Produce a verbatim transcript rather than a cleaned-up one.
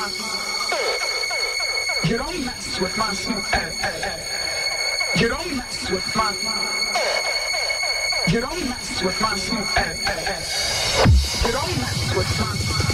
my. You don't mess with my smooth ass, ass, ass. You don't mess with my. You don't mess with my smooth ass, ass, ass. You don't mess with my.